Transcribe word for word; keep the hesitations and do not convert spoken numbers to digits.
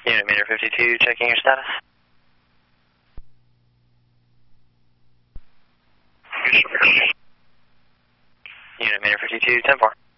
Unit meter fifty-two, checking your status. Unit meter fifty-two, ten four.